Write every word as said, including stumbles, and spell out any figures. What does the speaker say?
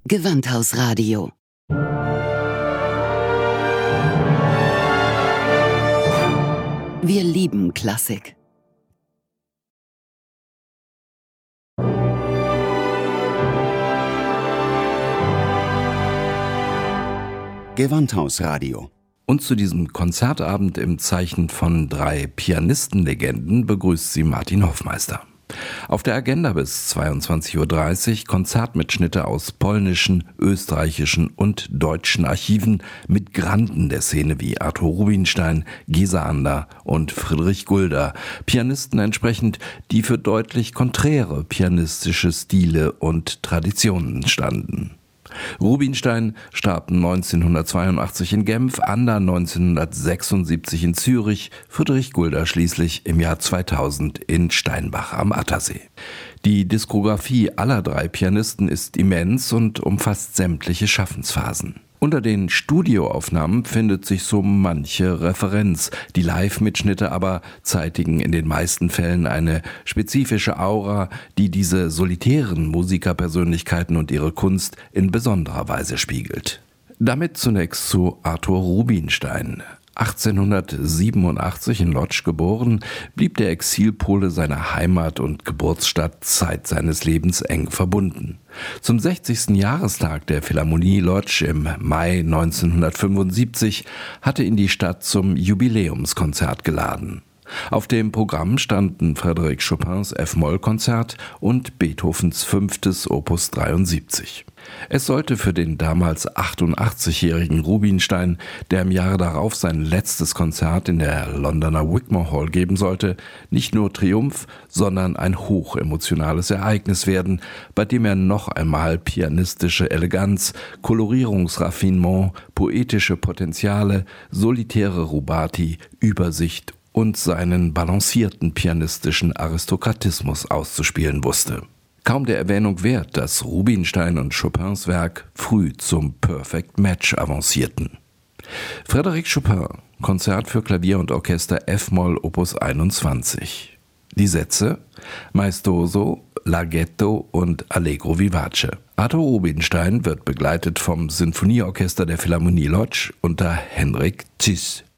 Gewandhausradio. Wir lieben Klassik. Gewandhausradio. Und zu diesem Konzertabend im Zeichen von drei Pianistenlegenden begrüßt sie Martin Hoffmeister. Auf der Agenda bis zweiundzwanzig Uhr dreißig Konzertmitschnitte aus polnischen, österreichischen und deutschen Archiven mit Granden der Szene wie Arthur Rubinstein, Gesa Ander und Friedrich Gulda. Pianisten entsprechend, die für deutlich konträre pianistische Stile und Traditionen standen. Rubinstein starb neunzehnhundertzweiundachtzig in Genf, Ander neunzehnhundertsechsundsiebzig in Zürich, Friedrich Gulda schließlich im Jahr zweitausend in Steinbach am Attersee. Die Diskografie aller drei Pianisten ist immens und umfasst sämtliche Schaffensphasen. Unter den Studioaufnahmen findet sich so manche Referenz. Die Live-Mitschnitte aber zeitigen in den meisten Fällen eine spezifische Aura, die diese solitären Musikerpersönlichkeiten und ihre Kunst in besonderer Weise spiegelt. Damit zunächst zu Arthur Rubinstein. achtzehnhundertsiebenundachtzig in Łódź geboren, blieb der Exilpole seiner Heimat und Geburtsstadt Zeit seines Lebens eng verbunden. Zum sechzigsten Jahrestag der Philharmonie Łódź im Mai neunzehnhundertfünfundsiebzig hatte ihn die Stadt zum Jubiläumskonzert geladen. Auf dem Programm standen Frédéric Chopins F-Moll-Konzert und Beethovens fünftes Opus dreiundsiebzig. Es sollte für den damals achtundachtzigjährigen Rubinstein, der im Jahre darauf sein letztes Konzert in der Londoner Wigmore Hall geben sollte, nicht nur Triumph, sondern ein hochemotionales Ereignis werden, bei dem er noch einmal pianistische Eleganz, Kolorierungsraffinement, poetische Potenziale, solitäre Rubati, Übersicht und seinen balancierten pianistischen Aristokratismus auszuspielen wusste. Kaum der Erwähnung wert, dass Rubinstein und Chopins Werk früh zum Perfect Match avancierten. Frédéric Chopin, Konzert für Klavier und Orchester F-Moll Opus einundzwanzig. Die Sätze: Maestoso, Larghetto und Allegro vivace. Arthur Rubinstein wird begleitet vom Sinfonieorchester der Philharmonie Łódź unter Henryk Czyż.